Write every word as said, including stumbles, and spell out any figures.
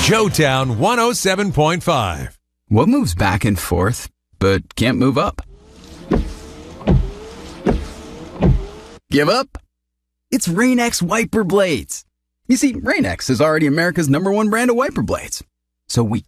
Showtown one oh seven point five. What moves back and forth, but can't move up? Give up? It's Rain-X wiper blades. You see, Rain-X is already America's number one brand of wiper blades. So we